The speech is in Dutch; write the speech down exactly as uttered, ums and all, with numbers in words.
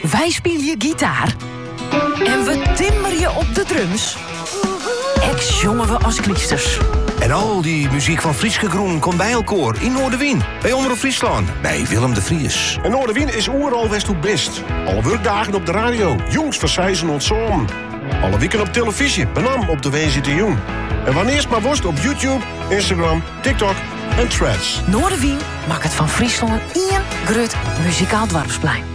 Wij spelen gitaar. En we timmeren je op de drums. Ex jongen we als kliesters. En al die muziek van Frieske Groen komt bij elkaar in Noorderwien. Bij Omroep Friesland. Bij Willem de Vries. En Noorderwien is oeral west hoe best. Alle werkdagen op de radio. Jongs van Sijzen ontzoom. Alle weken op televisie. Benam op de W Z T Jong. En wanneer maar worst op YouTube, Instagram, TikTok en Threads. Noorderwien maakt het van Friesland één groot muzikaal dorpsplein.